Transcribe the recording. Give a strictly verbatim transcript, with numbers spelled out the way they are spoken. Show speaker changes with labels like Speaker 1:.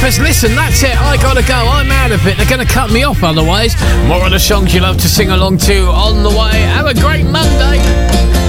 Speaker 1: breakfast. Listen, that's it. I gotta go. I'm out of it. They're gonna cut me off otherwise. More of the songs you love to sing along to on the way. Have a great Monday.